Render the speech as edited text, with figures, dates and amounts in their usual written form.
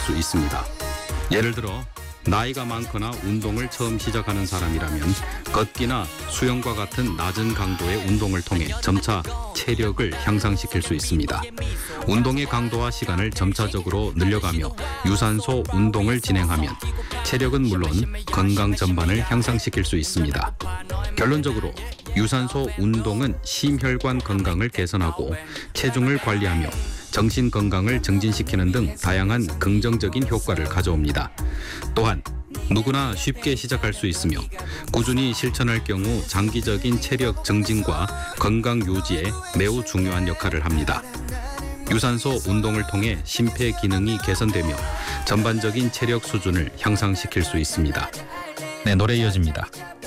수 있습니다. 예를 들어 나이가 많거나 운동을 처음 시작하는 사람이라면 걷기나 수영과 같은 낮은 강도의 운동을 통해 점차 체력을 향상시킬 수 있습니다. 운동의 강도와 시간을 점차적으로 늘려가며 유산소 운동을 진행하면 체력은 물론 건강 전반을 향상시킬 수 있습니다. 결론적으로 유산소 운동은 심혈관 건강을 개선하고 체중을 관리하며 정신 건강을 증진시키는 등 다양한 긍정적인 효과를 가져옵니다. 또한 누구나 쉽게 시작할 수 있으며 꾸준히 실천할 경우 장기적인 체력 증진과 건강 유지에 매우 중요한 역할을 합니다. 유산소 운동을 통해 심폐 기능이 개선되며 전반적인 체력 수준을 향상시킬 수 있습니다. 네, 노래 이어집니다.